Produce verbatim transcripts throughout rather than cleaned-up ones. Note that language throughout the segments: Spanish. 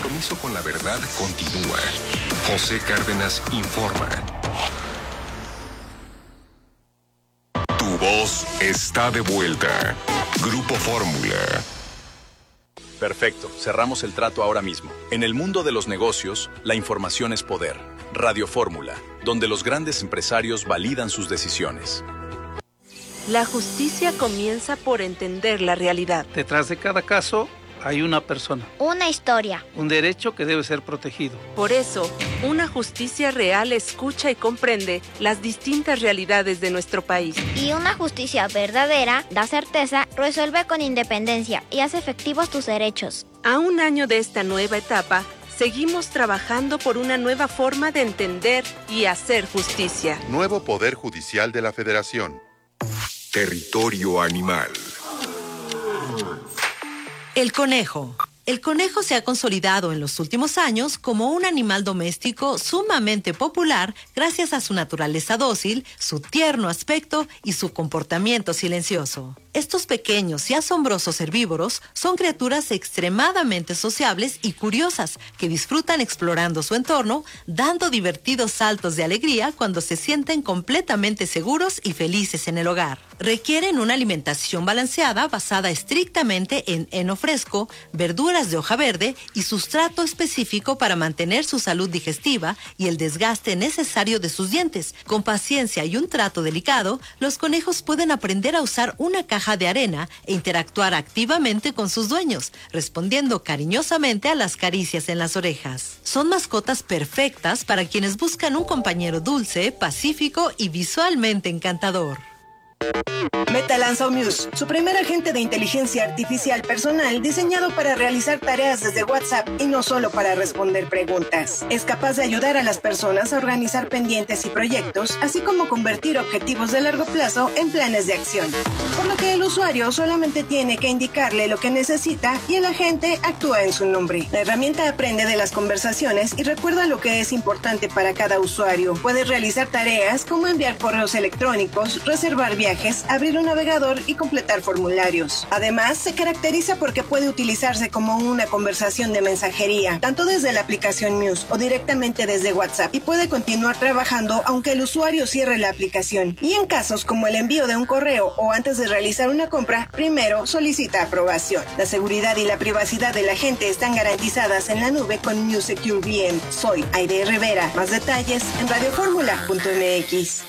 compromiso con la verdad continúa. José Cárdenas informa. Tu voz está de vuelta. Grupo Fórmula. Perfecto, cerramos el trato ahora mismo. En el mundo de los negocios, la información es poder. Radio Fórmula, donde los grandes empresarios validan sus decisiones. La justicia comienza por entender la realidad. Detrás de cada caso hay una persona. Una historia. Un derecho que debe ser protegido. Por eso, una justicia real escucha y comprende las distintas realidades de nuestro país. Y una justicia verdadera da certeza, resuelve con independencia y hace efectivos tus derechos. A un año de esta nueva etapa, seguimos trabajando por una nueva forma de entender y hacer justicia. Nuevo Poder Judicial de la Federación. Territorio animal. El conejo. El conejo se ha consolidado en los últimos años como un animal doméstico sumamente popular gracias a su naturaleza dócil, su tierno aspecto y su comportamiento silencioso. Estos pequeños y asombrosos herbívoros son criaturas extremadamente sociables y curiosas que disfrutan explorando su entorno, dando divertidos saltos de alegría cuando se sienten completamente seguros y felices en el hogar. Requieren una alimentación balanceada basada estrictamente en heno fresco, verduras de hoja verde y sustrato específico para mantener su salud digestiva y el desgaste necesario de sus dientes. Con paciencia y un trato delicado, los conejos pueden aprender a usar una caja de arena e interactuar activamente con sus dueños, respondiendo cariñosamente a las caricias en las orejas. Son mascotas perfectas para quienes buscan un compañero dulce, pacífico y visualmente encantador. Meta lanzó Muse, su primer agente de inteligencia artificial personal diseñado para realizar tareas desde WhatsApp y no solo para responder preguntas. Es capaz de ayudar a las personas a organizar pendientes y proyectos, así como convertir objetivos de largo plazo en planes de acción. Por lo que el usuario solamente tiene que indicarle lo que necesita y el agente actúa en su nombre. La herramienta aprende de las conversaciones y recuerda lo que es importante para cada usuario. Puede realizar tareas como enviar correos electrónicos, reservar viajes, abrir un navegador y completar formularios. Además, se caracteriza porque puede utilizarse como una conversación de mensajería, tanto desde la aplicación Muse o directamente desde WhatsApp, y puede continuar trabajando aunque el usuario cierre la aplicación. Y en casos como el envío de un correo o antes de realizar una compra, primero solicita aprobación. La seguridad y la privacidad de la gente están garantizadas en la nube con Muse Secure V M. Soy Aide Rivera. Más detalles en radio fórmula punto m x.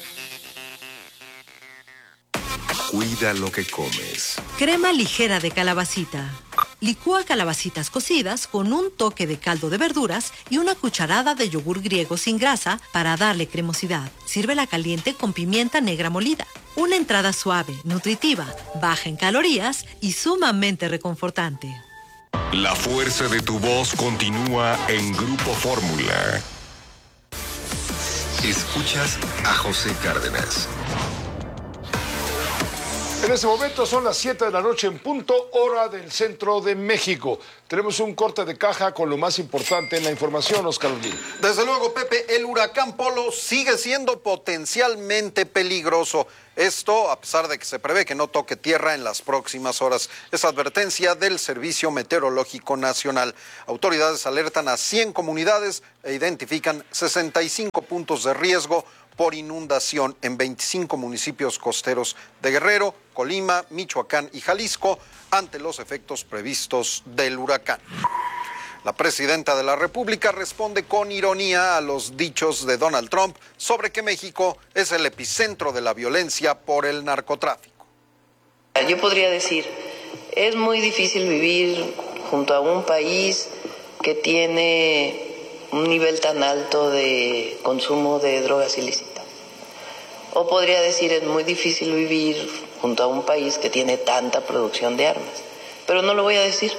Cuida lo que comes. Crema ligera de calabacita. Licúa calabacitas cocidas con un toque de caldo de verduras y una cucharada de yogur griego sin grasa para darle cremosidad. Sírvela caliente con pimienta negra molida. Una entrada suave, nutritiva, baja en calorías y sumamente reconfortante. La fuerza de tu voz continúa en Grupo Fórmula. Escuchas a José Cárdenas. En este momento son las siete de la noche en punto, hora del centro de México. Tenemos un corte de caja con lo más importante en la información, Oscar Olín. Desde luego, Pepe, el huracán Polo sigue siendo potencialmente peligroso. Esto a pesar de que se prevé que no toque tierra en las próximas horas. Es advertencia del Servicio Meteorológico Nacional. Autoridades alertan a cien comunidades e identifican sesenta y cinco puntos de riesgo por inundación en veinticinco municipios costeros de Guerrero, Colima, Michoacán y Jalisco ante los efectos previstos del huracán. La presidenta de la República responde con ironía a los dichos de Donald Trump sobre que México es el epicentro de la violencia por el narcotráfico. Yo podría decir, es muy difícil vivir junto a un país que tiene un nivel tan alto de consumo de drogas ilícitas. O podría decir, es muy difícil vivir junto a un país que tiene tanta producción de armas. Pero no lo voy a decir.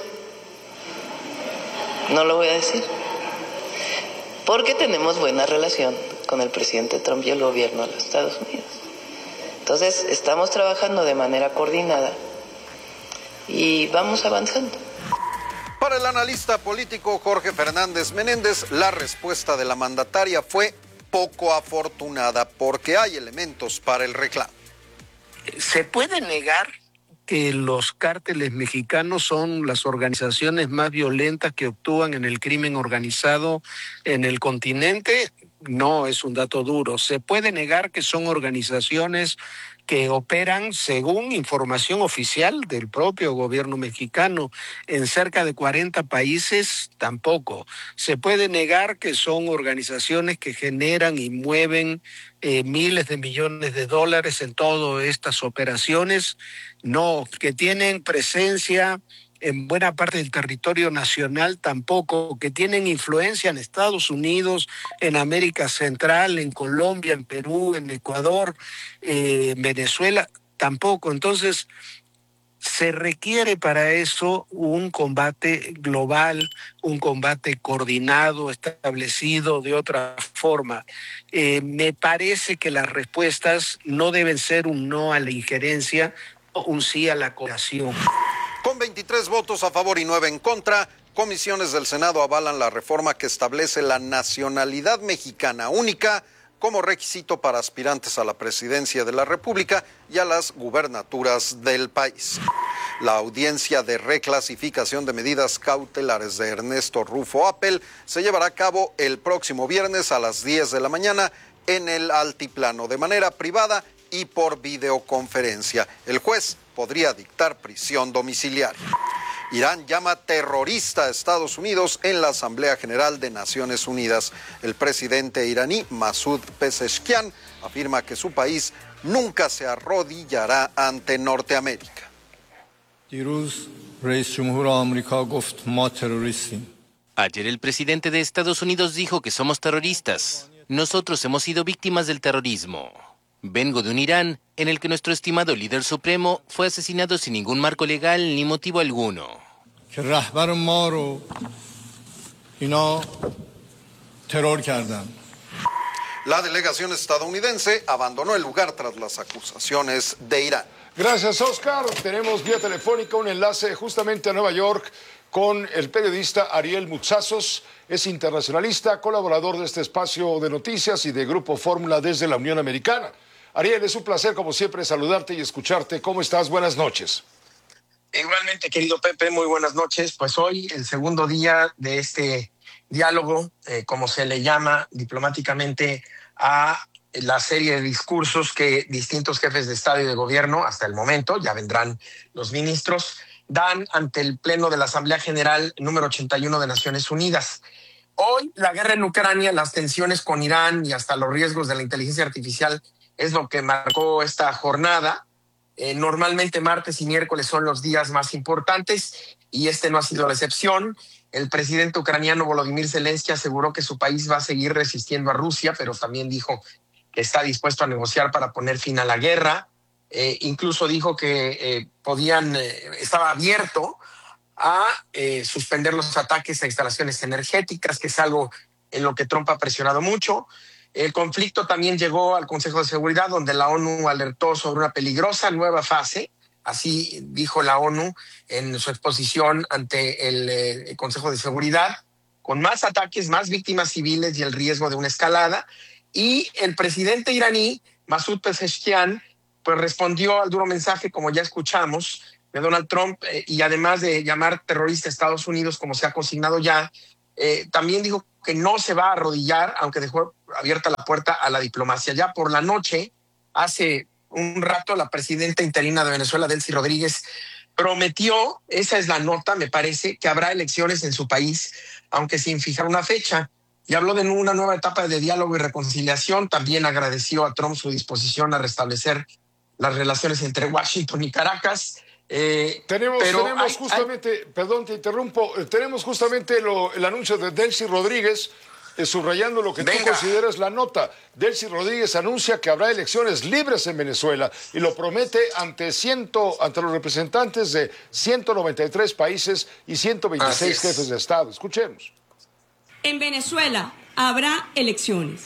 No lo voy a decir. Porque tenemos buena relación con el presidente Trump y el gobierno de los Estados Unidos. Entonces, estamos trabajando de manera coordinada y vamos avanzando. Para el analista político Jorge Fernández Menéndez, la respuesta de la mandataria fue poco afortunada porque hay elementos para el reclamo. Se puede negar que los cárteles mexicanos son las organizaciones más violentas que actúan en el crimen organizado en el continente? No es un dato duro. Se puede negar que son organizaciones que operan, según información oficial del propio gobierno mexicano, en cerca de cuarenta países. Tampoco. Se puede negar que son organizaciones que generan y mueven eh, miles de millones de dólares en todas estas operaciones. No. Que tienen presencia en buena parte del territorio nacional, tampoco. Que tienen influencia en Estados Unidos, en América Central, en Colombia, en Perú, en Ecuador, eh, Venezuela, tampoco. Entonces, se requiere para eso un combate global, un combate coordinado, establecido de otra forma. Eh, me parece que las respuestas no deben ser un no a la injerencia o un sí a la cooperación. Con veintitrés votos a favor y nueve en contra, comisiones del Senado avalan la reforma que establece la nacionalidad mexicana única como requisito para aspirantes a la presidencia de la República y a las gubernaturas del país. La audiencia de reclasificación de medidas cautelares de Ernesto Rufo Appel se llevará a cabo el próximo viernes a las diez de la mañana en el altiplano, de manera privada y por videoconferencia. El juez podría dictar prisión domiciliaria. Irán llama terrorista a Estados Unidos en la Asamblea General de Naciones Unidas. El presidente iraní Masoud Pezeshkian afirma que su país nunca se arrodillará ante Norteamérica. Ayer el presidente de Estados Unidos dijo que somos terroristas. Nosotros hemos sido víctimas del terrorismo. Vengo de un Irán en el que nuestro estimado líder supremo fue asesinado sin ningún marco legal ni motivo alguno. La delegación estadounidense abandonó el lugar tras las acusaciones de Irán. Gracias, Oscar. Tenemos vía telefónica un enlace justamente a Nueva York con el periodista Ariel Mutsazos. Es internacionalista, colaborador de este espacio de noticias y de Grupo Fórmula desde la Unión Americana. Ariel, es un placer, como siempre, saludarte y escucharte. ¿Cómo estás? Buenas noches. Igualmente, querido Pepe, muy buenas noches. Pues hoy, el segundo día de este diálogo, eh, como se le llama diplomáticamente a la serie de discursos que distintos jefes de Estado y de Gobierno, hasta el momento, ya vendrán los ministros, dan ante el Pleno de la Asamblea General número ochenta y uno de Naciones Unidas. Hoy, la guerra en Ucrania, las tensiones con Irán y hasta los riesgos de la inteligencia artificial es lo que marcó esta jornada. Eh, normalmente martes y miércoles son los días más importantes y este no ha sido la excepción. El presidente ucraniano Volodymyr Zelensky aseguró que su país va a seguir resistiendo a Rusia, pero también dijo que está dispuesto a negociar para poner fin a la guerra. Eh, incluso dijo que eh, podían, eh, estaba abierto a eh, suspender los ataques a instalaciones energéticas, que es algo en lo que Trump ha presionado mucho. El conflicto también llegó al Consejo de Seguridad, donde la ONU alertó sobre una peligrosa nueva fase. Así dijo la ONU en su exposición ante el, eh, el Consejo de Seguridad, con más ataques, más víctimas civiles y el riesgo de una escalada. Y el presidente iraní, Masoud Pezeshkian, pues respondió al duro mensaje, como ya escuchamos, de Donald Trump, eh, y además de llamar terrorista a Estados Unidos, como se ha consignado ya, eh, también dijo que no se va a arrodillar, aunque dejó abierta la puerta a la diplomacia. Ya por la noche, hace un rato, la presidenta interina de Venezuela, Delcy Rodríguez, prometió, esa es la nota, me parece, que habrá elecciones en su país, aunque sin fijar una fecha. Y habló de una nueva etapa de diálogo y reconciliación. También agradeció a Trump su disposición a restablecer las relaciones entre Washington y Caracas. Eh, tenemos pero tenemos hay, justamente, hay... perdón, te interrumpo, tenemos justamente lo, el anuncio de Delcy Rodríguez, eh, subrayando lo que Venga. tú consideras la nota. Delcy Rodríguez anuncia que habrá elecciones libres en Venezuela y lo promete ante, ciento, ante los representantes de ciento noventa y tres países y ciento veintiséis jefes de Estado. Escuchemos. En Venezuela habrá elecciones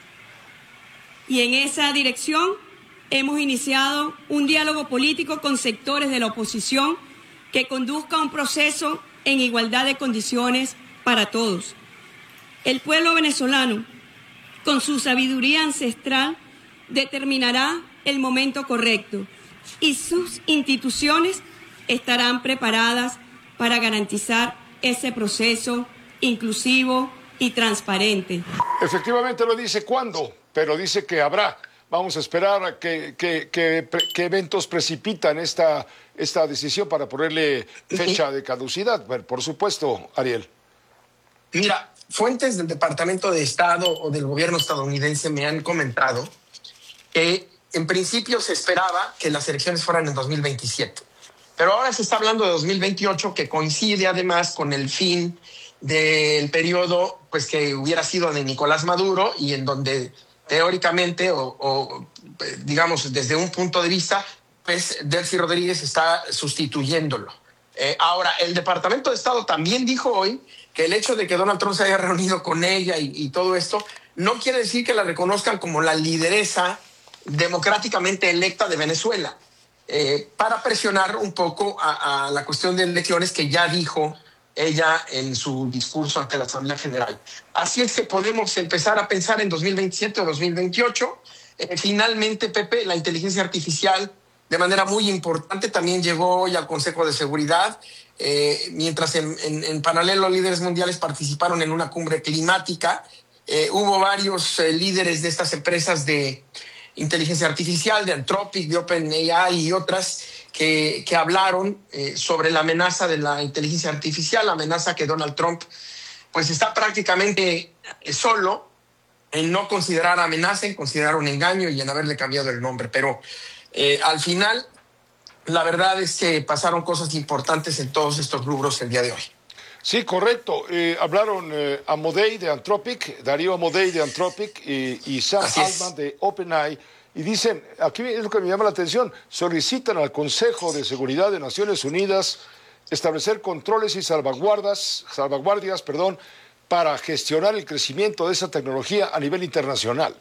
y en esa dirección hemos iniciado un diálogo político con sectores de la oposición que conduzca a un proceso en igualdad de condiciones para todos. El pueblo venezolano, con su sabiduría ancestral, determinará el momento correcto y sus instituciones estarán preparadas para garantizar ese proceso inclusivo y transparente. Efectivamente lo dice cuándo, pero dice que habrá. Vamos a esperar a que, que, que, que eventos precipitan esta, esta decisión para ponerle fecha de caducidad. Bueno, por supuesto, Ariel. Mira, fuentes del Departamento de Estado o del gobierno estadounidense me han comentado que en principio se esperaba que las elecciones fueran en dos mil veintisiete. Pero ahora se está hablando de dos mil veintiocho, que coincide además con el fin del periodo pues, que hubiera sido de Nicolás Maduro y en donde teóricamente o, o digamos desde un punto de vista, pues Delcy Rodríguez está sustituyéndolo. Eh, ahora, el Departamento de Estado también dijo hoy que el hecho de que Donald Trump se haya reunido con ella y, y todo esto no quiere decir que la reconozcan como la lideresa democráticamente electa de Venezuela, eh, para presionar un poco a, a la cuestión de elecciones que ya dijo ella en su discurso ante la Asamblea General. Así es que podemos empezar a pensar en dos mil veintisiete o dos mil veintiocho. Eh, finalmente, Pepe, la inteligencia artificial, de manera muy importante, también llegó hoy al Consejo de Seguridad, eh, mientras en, en, en paralelo líderes mundiales participaron en una cumbre climática. Eh, hubo varios eh, líderes de estas empresas de inteligencia artificial, de Anthropic, de OpenAI y otras, que, que hablaron eh, sobre la amenaza de la inteligencia artificial, la amenaza que Donald Trump pues está prácticamente solo en no considerar amenaza, en considerar un engaño y en haberle cambiado el nombre. Pero eh, al final, la verdad es que pasaron cosas importantes en todos estos rubros el día de hoy. Sí, correcto. Eh, hablaron eh, Amodei de Anthropic, Darío Amodei de Anthropic y, y Sam Altman de OpenAI. Y dicen, aquí es lo que me llama la atención, solicitan al Consejo de Seguridad de Naciones Unidas establecer controles y salvaguardas, salvaguardias perdón, para gestionar el crecimiento de esa tecnología a nivel internacional.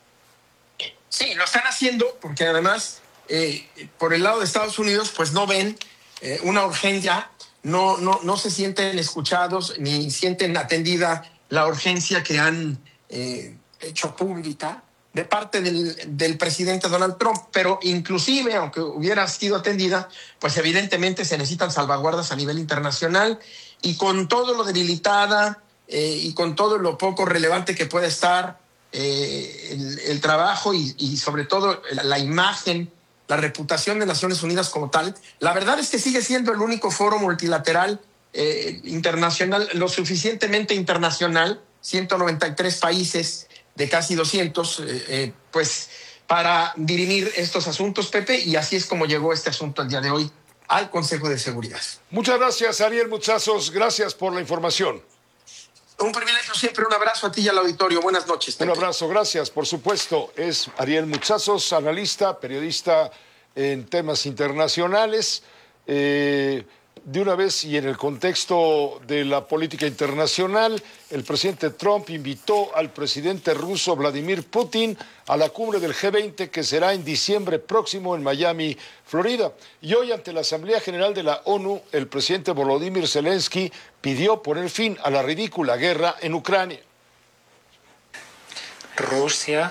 Sí, lo están haciendo porque además, eh, por el lado de Estados Unidos, pues no ven eh, una urgencia. No, no, no se sienten escuchados ni sienten atendida la urgencia que han eh, hecho pública de parte del, del presidente Donald Trump. Pero inclusive, aunque hubiera sido atendida, pues evidentemente se necesitan salvaguardas a nivel internacional y con todo lo debilitada eh, y con todo lo poco relevante que puede estar eh, el, el trabajo y, y sobre todo la, la imagen, la reputación de Naciones Unidas como tal, la verdad es que sigue siendo el único foro multilateral eh, internacional, lo suficientemente internacional, ciento noventa y tres países de casi doscientos, eh, eh, pues para dirimir estos asuntos, Pepe, y así es como llegó este asunto el día de hoy al Consejo de Seguridad. Muchas gracias, Ariel Muchazos, gracias por la información. Un privilegio siempre, un abrazo a ti y al auditorio. Buenas noches, Pepe. Un abrazo, gracias. Por supuesto, es Ariel Muchazos, analista, periodista en temas internacionales. Eh, de una vez y en el contexto de la política internacional, el presidente Trump invitó al presidente ruso Vladimir Putin a la cumbre del G veinte que será en diciembre próximo en Miami, Florida. Y hoy ante la Asamblea General de la ONU, el presidente Volodymyr Zelensky pidió poner fin a la ridícula guerra en Ucrania. Rusia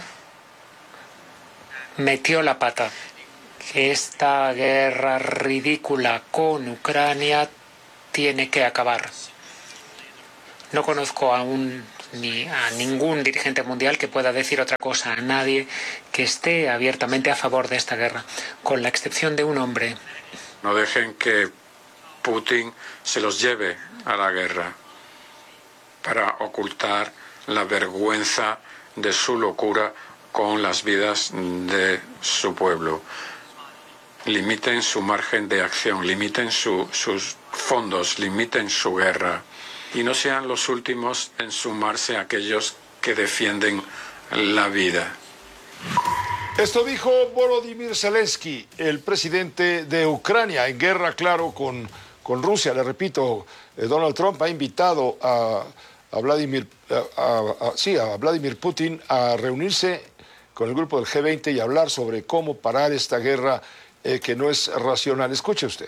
metió la pata. Esta guerra ridícula con Ucrania tiene que acabar. No conozco aún ni a ningún dirigente mundial que pueda decir otra cosa, a nadie que esté abiertamente a favor de esta guerra, con la excepción de un hombre. No dejen que Putin se los lleve a la guerra para ocultar la vergüenza de su locura con las vidas de su pueblo. Limiten su margen de acción, limiten su, sus fondos, limiten su guerra y no sean los últimos en sumarse a aquellos que defienden la vida. Esto dijo Volodymyr Zelensky, el presidente de Ucrania, en guerra, claro, con, con Rusia. Le repito, eh, Donald Trump ha invitado a, a, Vladimir, a, a, a, sí, a Vladimir Putin a reunirse con el grupo del G veinte y hablar sobre cómo parar esta guerra Eh, que no es racional. Escuche usted.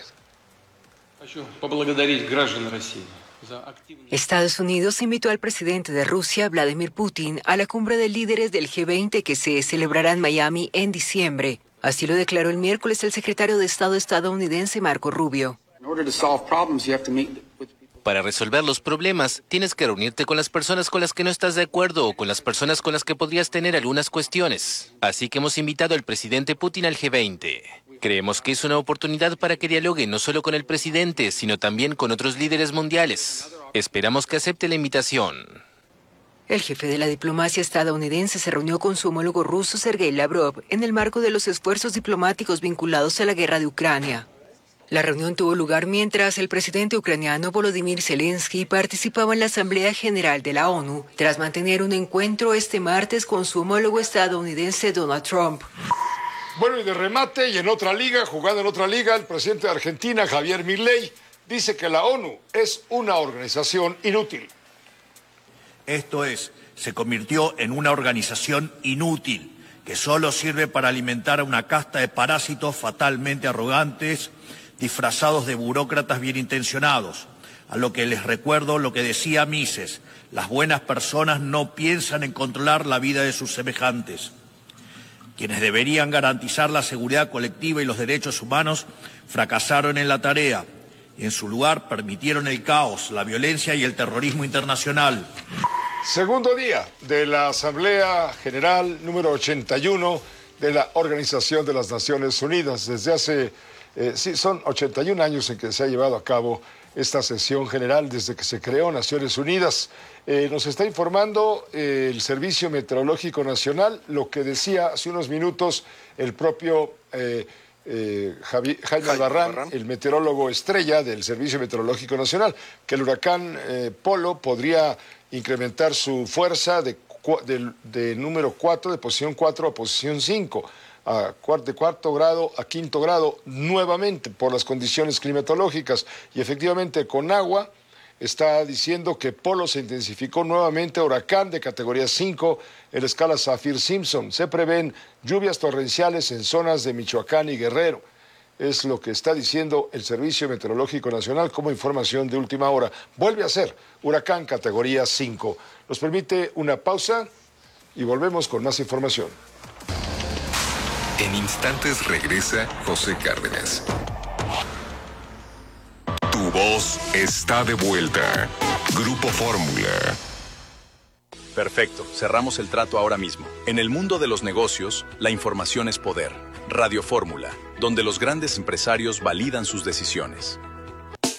Estados Unidos invitó al presidente de Rusia, Vladimir Putin, a la cumbre de líderes del G veinte que se celebrará en Miami en diciembre. Así lo declaró el miércoles el secretario de Estado estadounidense Marco Rubio. Para resolver los problemas, tienes que reunirte con las personas con las que no estás de acuerdo o con las personas con las que podrías tener algunas cuestiones. Así que hemos invitado al presidente Putin al G veinte. Creemos que es una oportunidad para que dialogue no solo con el presidente, sino también con otros líderes mundiales. Esperamos que acepte la invitación. El jefe de la diplomacia estadounidense se reunió con su homólogo ruso Sergei Lavrov en el marco de los esfuerzos diplomáticos vinculados a la guerra de Ucrania. La reunión tuvo lugar mientras el presidente ucraniano Volodymyr Zelensky participaba en la Asamblea General de la ONU, tras mantener un encuentro este martes con su homólogo estadounidense Donald Trump. Bueno, y de remate, y en otra liga, jugando en otra liga, el presidente de Argentina, Javier Milei, dice que la ONU es una organización inútil. Esto es, se convirtió en una organización inútil, que solo sirve para alimentar a una casta de parásitos fatalmente arrogantes, disfrazados de burócratas bien intencionados. A lo que les recuerdo lo que decía Mises: las buenas personas no piensan en controlar la vida de sus semejantes. Quienes deberían garantizar la seguridad colectiva y los derechos humanos fracasaron en la tarea y en su lugar permitieron el caos, la violencia y el terrorismo internacional. Segundo día de la Asamblea General número ochenta y uno de la Organización de las Naciones Unidas. Desde hace, eh, sí, son ochenta y un años en que se ha llevado a cabo esta sesión general desde que se creó Naciones Unidas. Eh, nos está informando eh, el Servicio Meteorológico Nacional, lo que decía hace unos minutos el propio eh, eh, Javi, Jaime Albarrán, el meteorólogo estrella del Servicio Meteorológico Nacional, que el huracán eh, Polo podría incrementar su fuerza de, de, de número cuatro, de posición cuatro a posición cinco, a cuarto, de cuarto grado a quinto grado nuevamente por las condiciones climatológicas. Y efectivamente con agua está diciendo que Polo se intensificó nuevamente, huracán de categoría cinco en la escala Saffir-Simpson. Se prevén lluvias torrenciales en zonas de Michoacán y Guerrero. Es lo que está diciendo el Servicio Meteorológico Nacional como información de última hora. Vuelve a ser huracán categoría cinco. Nos permite una pausa y volvemos con más información. En instantes regresa José Cárdenas. Tu voz está de vuelta. Grupo Fórmula. Perfecto, cerramos el trato ahora mismo. En el mundo de los negocios, la información es poder. Radio Fórmula, donde los grandes empresarios validan sus decisiones.